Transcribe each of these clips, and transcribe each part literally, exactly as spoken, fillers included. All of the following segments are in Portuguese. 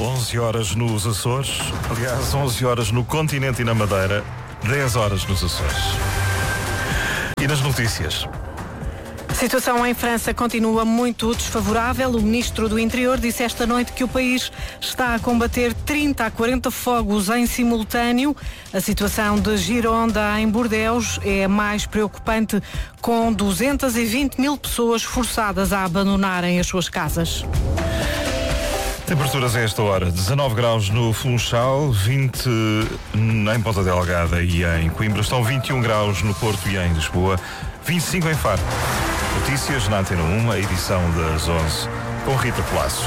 onze horas nos Açores, aliás, onze horas no continente e na Madeira, dez horas nos Açores. E nas notícias? A situação em França continua muito desfavorável. O ministro do Interior disse esta noite que o país está a combater trinta a quarenta fogos em simultâneo. A situação de Gironda em Bordeus é mais preocupante, com duzentas e vinte mil pessoas forçadas a abandonarem as suas casas. Temperaturas a esta hora, dezanove graus no Funchal, vinte em Ponta Delgada e em Coimbra, estão vinte e um graus no Porto e em Lisboa, vinte e cinco em Faro. Notícias na Antena um, a edição das onze, com Rita Colasso.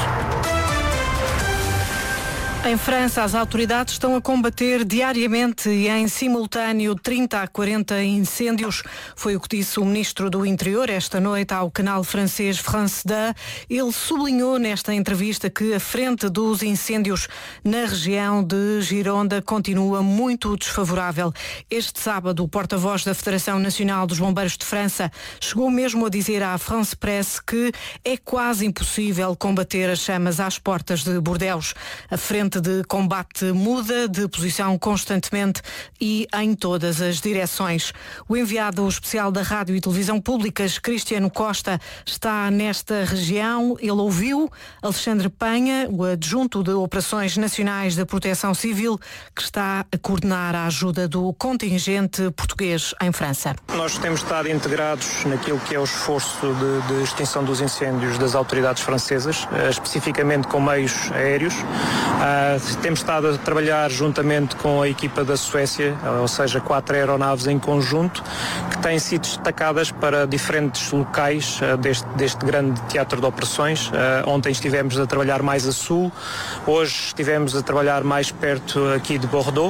Em França, as autoridades estão a combater diariamente e em simultâneo trinta a quarenta incêndios. Foi o que disse o ministro do Interior esta noite ao canal francês France deux. Ele sublinhou nesta entrevista que a frente dos incêndios na região de Gironda continua muito desfavorável. Este sábado, o porta-voz da Federação Nacional dos Bombeiros de França chegou mesmo a dizer à France Presse que é quase impossível combater as chamas às portas de Bordeus. A frente de combate muda de posição constantemente e em todas as direções. O enviado especial da Rádio e Televisão Públicas, Cristiano Costa, está nesta região. Ele ouviu Alexandre Penha, o adjunto de Operações Nacionais da Proteção Civil, que está a coordenar a ajuda do contingente português em França. Nós temos estado integrados naquilo que é o esforço de, de extinção dos incêndios das autoridades francesas, especificamente com meios aéreos. Uh, temos estado a trabalhar juntamente com a equipa da Suécia, ou seja, quatro aeronaves em conjunto, que têm sido destacadas para diferentes locais uh, deste, deste grande teatro de operações. Uh, ontem estivemos a trabalhar mais a sul, hoje estivemos a trabalhar mais perto aqui de Bordeaux,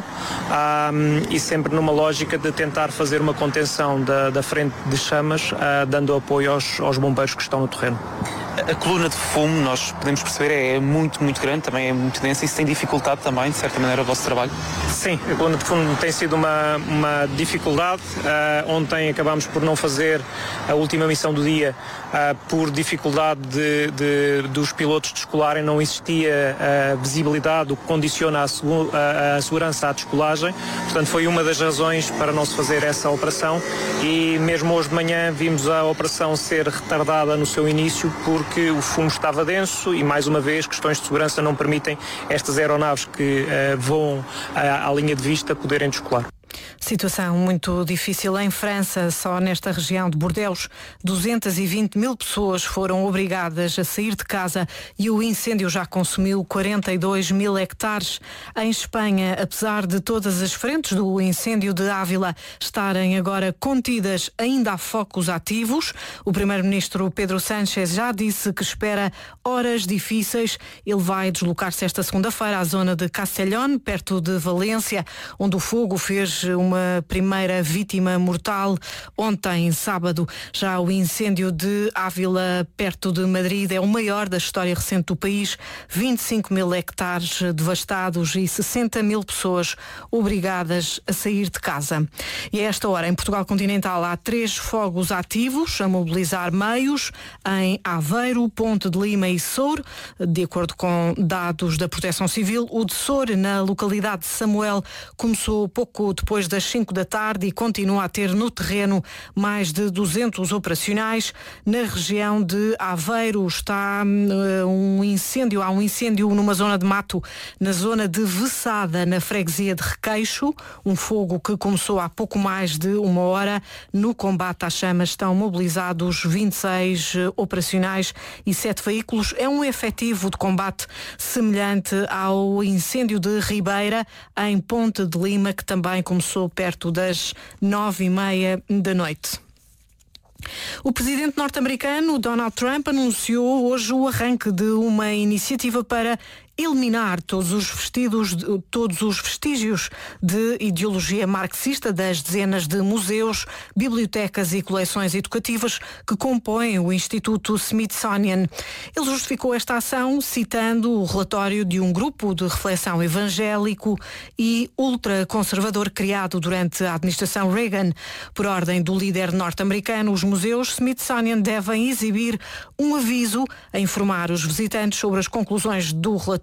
um, e sempre numa lógica de tentar fazer uma contenção da, da frente de chamas, uh, dando apoio aos, aos bombeiros que estão no terreno. A coluna de fumo, nós podemos perceber, é muito, muito grande, também é muito densa. Isso tem dificultado também, de certa maneira, o vosso trabalho? Sim, a coluna de fumo tem sido uma, uma dificuldade. Uh, ontem acabámos por não fazer a última missão do dia uh, por dificuldade de, de, dos pilotos descolarem. Não existia uh, visibilidade, o que condiciona a, segu- a, a segurança à descolagem. Portanto, foi uma das razões para não se fazer essa operação, e mesmo hoje de manhã vimos a operação ser retardada no seu início por que o fumo estava denso e, mais uma vez, questões de segurança não permitem estas aeronaves que uh, voam à, à linha de vista poderem descolar. Situação muito difícil em França. Só nesta região de Bordeus, duzentas e vinte mil pessoas foram obrigadas a sair de casa e o incêndio já consumiu quarenta e dois mil hectares. Em Espanha, apesar de todas as frentes do incêndio de Ávila estarem agora contidas, ainda há focos ativos. O primeiro-ministro Pedro Sánchez já disse que espera horas difíceis. Ele vai deslocar-se esta segunda-feira à zona de Castellón, perto de Valência, onde o fogo fez uma primeira vítima mortal ontem, sábado. Já o incêndio de Ávila, perto de Madrid, é o maior da história recente do país. vinte e cinco mil hectares devastados e sessenta mil pessoas obrigadas a sair de casa. E a esta hora, em Portugal continental, há três fogos ativos a mobilizar meios em Aveiro, Ponte de Lima e Soure. De acordo com dados da Proteção Civil, o de Soure, na localidade de Samuel, começou pouco depois das cinco da tarde e continua a ter no terreno mais de duzentos operacionais. Na região de Aveiro está uh, um incêndio, há um incêndio numa zona de mato, na zona de Veçada, na freguesia de Requeixo, um fogo que começou há pouco mais de uma hora. No combate às chamas estão mobilizados vinte e seis operacionais e sete veículos. É um efetivo de combate semelhante ao incêndio de Ribeira, em Ponte de Lima, que também começou perto das nove e meia da noite. O presidente norte-americano Donald Trump anunciou hoje o arranque de uma iniciativa para eliminar todos os vestidos, todos os vestígios de ideologia marxista das dezenas de museus, bibliotecas e coleções educativas que compõem o Instituto Smithsonian. Ele justificou esta ação citando o relatório de um grupo de reflexão evangélico e ultraconservador criado durante a administração Reagan. Por ordem do líder norte-americano, os museus Smithsonian devem exibir um aviso a informar os visitantes sobre as conclusões do relatório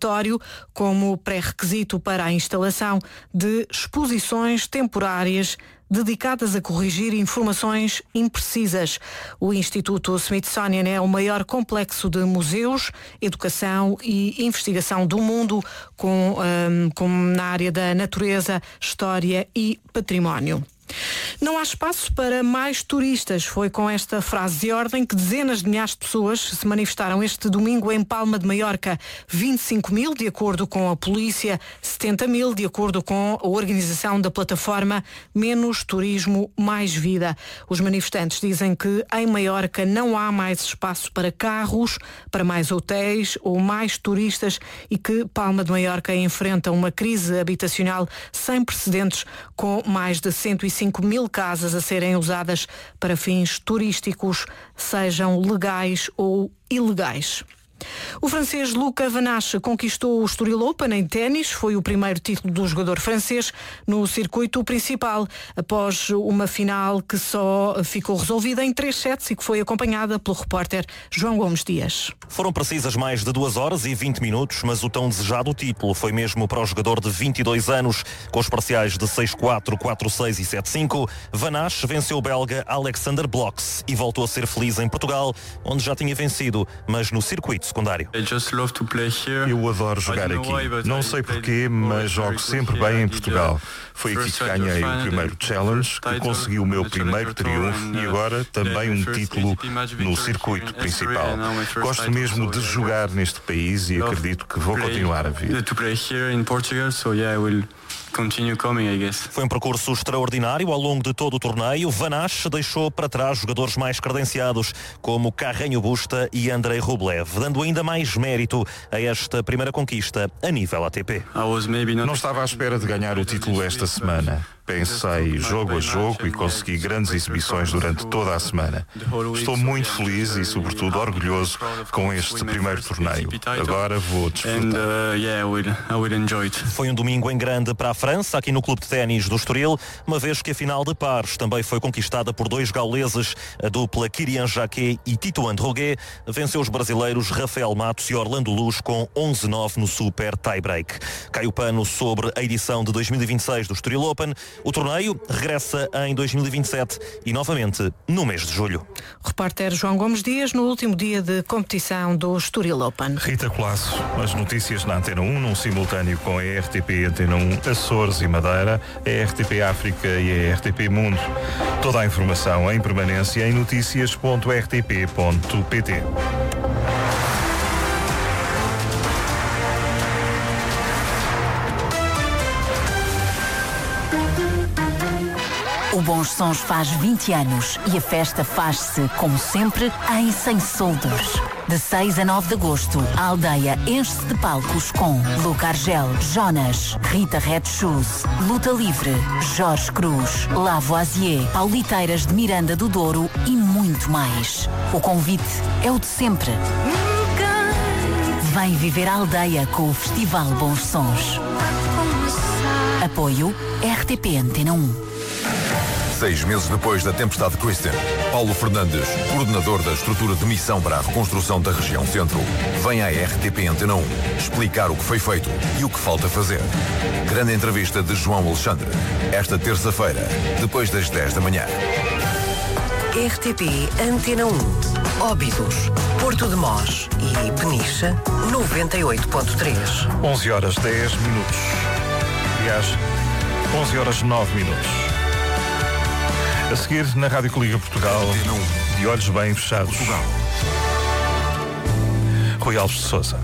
relatório como pré-requisito para a instalação de exposições temporárias dedicadas a corrigir informações imprecisas. O Instituto Smithsonian é o maior complexo de museus, educação e investigação do mundo, com, um, com na área da natureza, história e património. Não há espaço para mais turistas. Foi com esta frase de ordem que dezenas de milhares de pessoas se manifestaram este domingo em Palma de Maiorca. vinte e cinco mil, de acordo com a polícia, setenta mil, de acordo com a organização da plataforma Menos Turismo, Mais Vida. Os manifestantes dizem que em Maiorca não há mais espaço para carros, para mais hotéis ou mais turistas e que Palma de Maiorca enfrenta uma crise habitacional sem precedentes, com mais de cento e cinco mil casas a serem usadas para fins turísticos, sejam legais ou ilegais. O francês Luca Van Assche conquistou o Estoril Open em ténis. Foi o primeiro título do jogador francês no circuito principal, após uma final que só ficou resolvida em três sets e que foi acompanhada pelo repórter João Gomes Dias. Foram precisas mais de duas horas e vinte minutos, mas o tão desejado título foi mesmo para o jogador de vinte e dois anos. Com os parciais de seis quatro, quatro seis e sete cinco, Van Assche venceu o belga Alexander Bloks e voltou a ser feliz em Portugal, onde já tinha vencido, mas no circuito secundário. Eu adoro jogar aqui. Não sei porquê, mas jogo sempre bem em Portugal. Foi aqui que ganhei o primeiro challenge, que consegui o meu primeiro triunfo e agora também um título no circuito principal. Gosto mesmo de jogar neste país e acredito que vou continuar a vir. Foi um percurso extraordinário ao longo de todo o torneio. Van Assche deixou para trás jogadores mais credenciados, como Carreño Busta e Andrei Rublev, dando ainda mais mérito a esta primeira conquista a nível A T P. Não estava à espera de ganhar o título esta semana. Pensei jogo a jogo e consegui grandes exibições durante toda a semana. Estou muito feliz e, sobretudo, orgulhoso com este primeiro torneio. Agora vou desfrutar. Foi um domingo em grande para a França, aqui no Clube de Ténis do Estoril, uma vez que a final de pares também foi conquistada por dois gauleses, a dupla Kyrian Jacquet e Tito Androguet, venceu os brasileiros Rafael Matos e Orlando Luz com onze nove no super tie-break. Cai o pano sobre a edição de dois mil e vinte e seis do Estoril Open. O torneio regressa em dois mil e vinte e sete e novamente no mês de julho. Repórter João Gomes Dias, no último dia de competição do Estoril Open. Rita Colasso, as notícias na Antena um, num simultâneo com a R T P Antena um, Açores e Madeira, a R T P África e a R T P Mundo. Toda a informação em permanência em notícias ponto r t p ponto p t. O Bons Sons faz vinte anos e a festa faz-se, como sempre, em Sem Soldos. De seis a nove de agosto, a aldeia enche-se de palcos com Luca Argel, Jonas, Rita Red Shoes, Luta Livre, Jorge Cruz, Lavoisier, Pauliteiras de Miranda do Douro e muito mais. O convite é o de sempre. Vem viver a aldeia com o Festival Bons Sons. Apoio R T P Antena um. Seis meses depois da tempestade Kristen, Paulo Fernandes, coordenador da estrutura de missão para a reconstrução da região centro, vem à R T P Antena um explicar o que foi feito e o que falta fazer. Grande entrevista de João Alexandre, esta terça-feira, depois das dez da manhã. R T P Antena um, Óbidos, Porto de Mós e Peniche, noventa e oito ponto três. onze horas dez minutos. Aliás, onze horas nove minutos. A seguir, na Rádio que Liga Portugal, de olhos bem fechados, Portugal. Rui Alves de Sousa.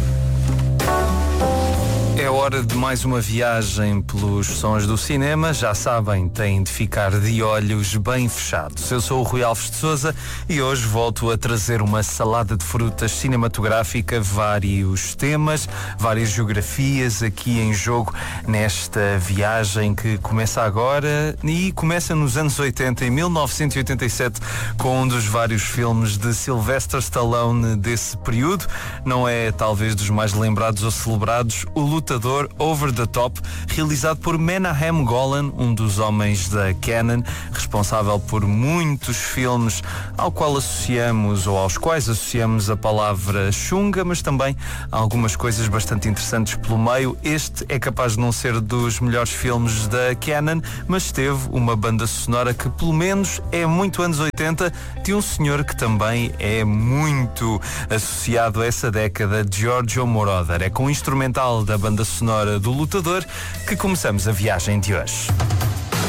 É hora de mais uma viagem pelos sons do cinema. Já sabem, têm de ficar de olhos bem fechados. Eu sou o Rui Alves de Sousa e hoje volto a trazer uma salada de frutas cinematográfica, vários temas, várias geografias aqui em jogo nesta viagem que começa agora e começa nos anos oitenta, em mil novecentos e oitenta e sete, com um dos vários filmes de Sylvester Stallone desse período. Não é talvez dos mais lembrados ou celebrados, o Luta Lutador Over the Top, realizado por Menahem Golan, um dos homens da Canon, responsável por muitos filmes ao qual associamos ou aos quais associamos a palavra chunga, mas também algumas coisas bastante interessantes pelo meio. Este é capaz de não ser dos melhores filmes da Canon, mas teve uma banda sonora que pelo menos é muito anos oitenta, de um senhor que também é muito associado a essa década, Giorgio Moroder. É com o instrumental da banda sonora do Lutador que começamos a viagem de hoje.